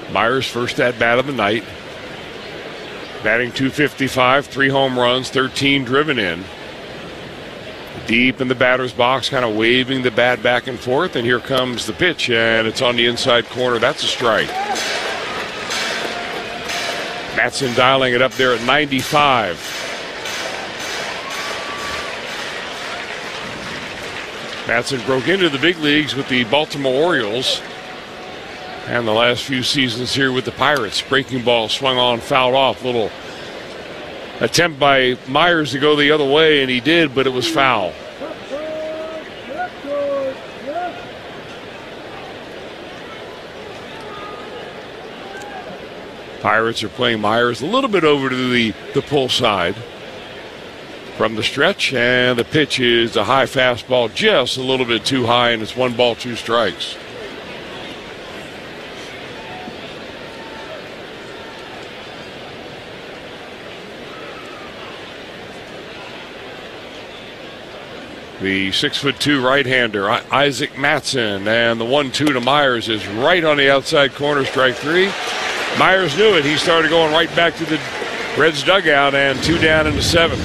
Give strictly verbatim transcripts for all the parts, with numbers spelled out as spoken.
Myers first at bat of the night. Batting two fifty-five, three home runs, thirteen driven in. Deep in the batter's box, kind of waving the bat back and forth, and here comes the pitch, and it's on the inside corner. That's a strike. Matson dialing it up there at ninety-five. Matson broke into the big leagues with the Baltimore Orioles, and the last few seasons here with the Pirates. Breaking ball swung on, fouled off. Little attempt by Myers to go the other way, and he did, but it was foul. Pirates are playing Myers a little bit over to the, the pull side from the stretch, and the pitch is a high fastball, just a little bit too high, and it's one ball, two strikes. The six foot two right-hander, Isaac Matson, and the one two to Myers is right on the outside corner, strike three. Myers knew it. He started going right back to the Reds dugout, and two down in the seventh.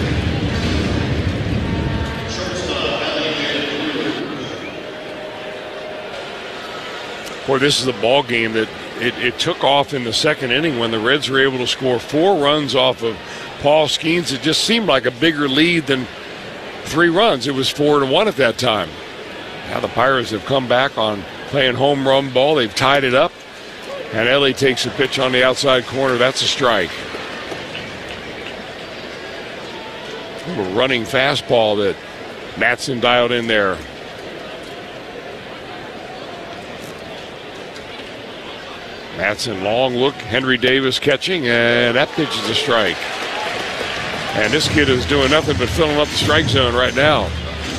Boy, this is a ball game that it, it took off in the second inning when the Reds were able to score four runs off of Paul Skeens. It just seemed like a bigger lead than three runs. It was four to one at that time. Now the Pirates have come back on playing home run ball. They've tied it up. And Ellie takes a pitch on the outside corner. That's a strike. A running fastball that Matson dialed in there. Matson, long look. Henry Davis catching, and that pitch is a strike. And this kid is doing nothing but filling up the strike zone right now.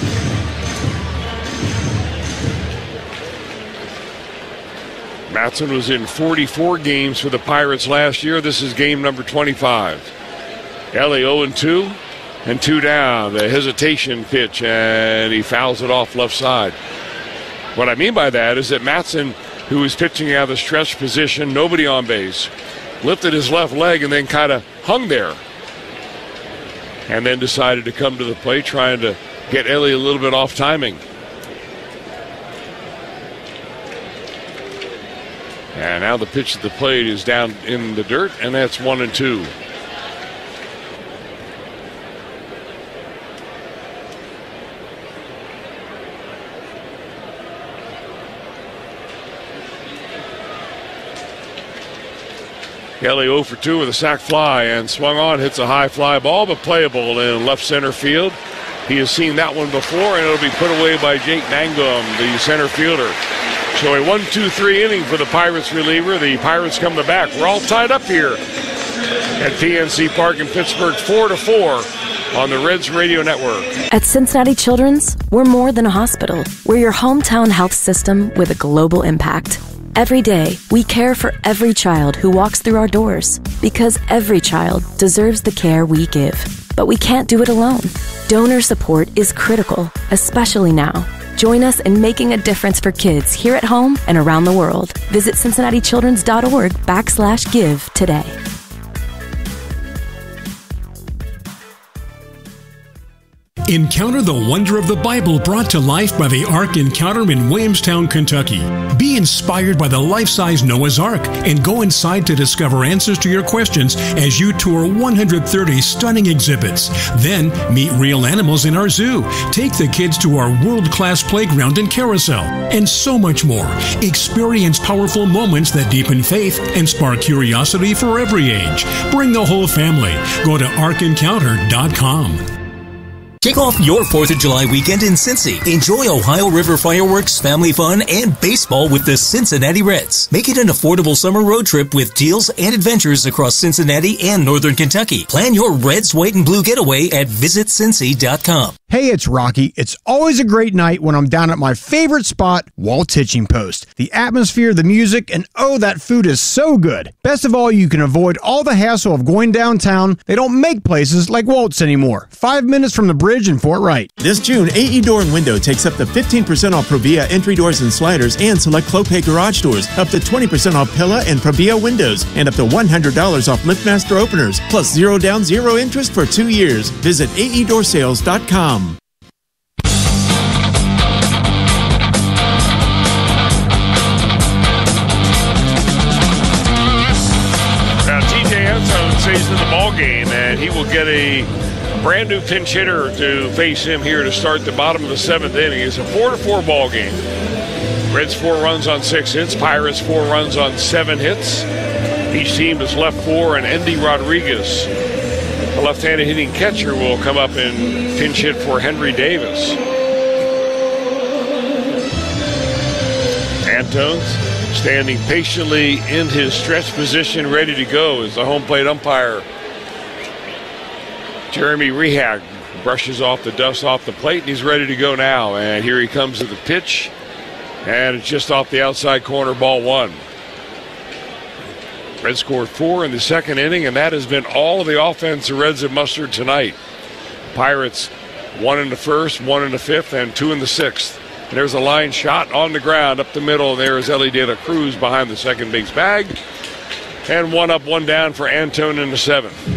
Matson was in forty-four games for the Pirates last year. This is game number twenty-five. Ellie oh and two, and two down. The hesitation pitch, and he fouls it off left side. What I mean by that is that Matson, who was pitching out of the stretch position, nobody on base, lifted his left leg and then kind of hung there. And then decided to come to the plate, trying to get Ellie a little bit off timing. And now the pitch at the plate is down in the dirt, and that's one and two. Kelly oh for two with a sac fly, and swung on, hits a high fly ball, but playable in left center field. He has seen that one before, and it'll be put away by Jake Mangum, the center fielder. So a one two three inning for the Pirates reliever. The Pirates come to back. We're all tied up here at P N C Park in Pittsburgh, four to four on the Reds Radio Network. At Cincinnati Children's, we're more than a hospital. We're your hometown health system with a global impact. Every day, we care for every child who walks through our doors, because every child deserves the care we give. But we can't do it alone. Donor support is critical, especially now. Join us in making a difference for kids here at home and around the world. Visit cincinnati children's dot org backslash give today. Encounter the wonder of the Bible brought to life by the Ark Encounter in Williamstown, Kentucky. Be inspired by the life-size Noah's Ark and go inside to discover answers to your questions as you tour one hundred thirty stunning exhibits. Then meet real animals in our zoo. Take the kids to our world-class playground and carousel, and so much more. Experience powerful moments that deepen faith and spark curiosity for every age. Bring the whole family. Go to ark encounter dot com. Kick off your fourth of July weekend in Cincy. Enjoy Ohio River fireworks, family fun, and baseball with the Cincinnati Reds. Make it an affordable summer road trip with deals and adventures across Cincinnati and northern Kentucky. Plan your Reds, white, and blue getaway at visit cincy dot com. Hey, it's Rocky. It's always a great night when I'm down at my favorite spot, Walt's Hitching Post. The atmosphere, the music, and oh, that food is so good. Best of all, you can avoid all the hassle of going downtown. They don't make places like Walt's anymore. Five minutes from the bridge in Fort Wright. This June, A E Door and Window takes up to fifteen percent off Provia entry doors and sliders and select Clopay garage doors, up to twenty percent off Pilla and Provia windows, and up to one hundred dollars off LiftMaster openers, plus zero down, zero interest for two years. Visit A E door sales dot com. Stays in the ball game, and he will get a brand new pinch hitter to face him here to start the bottom of the seventh inning. It's a four to four ball game. Reds four runs on six hits. Pirates four runs on seven hits. Each team has left four, and Endy Rodriguez, the left-handed hitting catcher, will come up and pinch hit for Henry Davis. Antones standing patiently in his stretch position, ready to go as the home plate umpire, Jeremy Rehag, brushes off the dust off the plate, and he's ready to go now. And here he comes to the pitch, and it's just off the outside corner, ball one. Reds scored four in the second inning, and that has been all of the offense the Reds have mustered tonight. Pirates one in the first, one in the fifth, and two in the sixth. And there's a line shot on the ground up the middle. And there is Ellie De La Cruz behind the second base bag. And one up, one down for Antone in the seventh.